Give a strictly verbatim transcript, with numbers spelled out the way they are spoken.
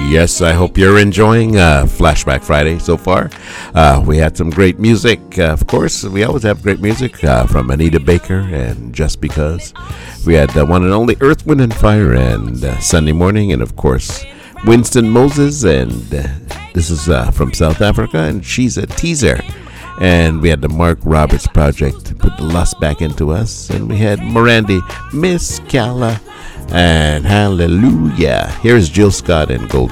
Yes, I hope you're enjoying uh, Flashback Friday so far. Uh, we had some great music. Uh, of course, we always have great music uh, from Anita Baker and Just Because. We had uh, one and only Earth, Wind, and Fire and uh, Sunday Morning. And, of course, Winston Moses. And uh, this is uh, from South Africa, and she's a teaser. And we had the Mark Roberts Project to put the lust back into us. And we had Morandi, Miss Calla, and Hallelujah. Here's Jill Scott and Golden.